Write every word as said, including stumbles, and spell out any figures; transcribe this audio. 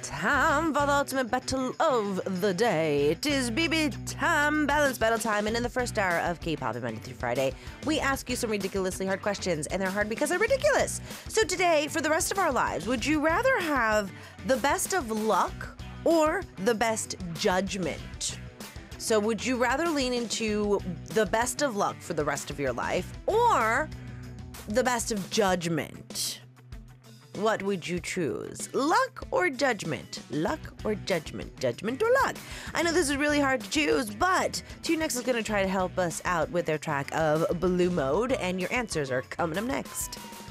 time for the ultimate battle of the day. It is B B time, balance battle time, and in the first hour of K-pop Monday through Friday, we ask you some ridiculously hard questions, and they're hard because they're ridiculous. So today, for the rest of our lives, would you rather have the best of luck or the best judgment? So would you rather lean into the best of luck for the rest of your life or the best of judgment? What would you choose? Luck or judgment? Luck or judgment? Judgment or luck? I know this is really hard to choose, but TwoNext is going to try to help us out with their track of Blue Mode, and your answers are coming up next.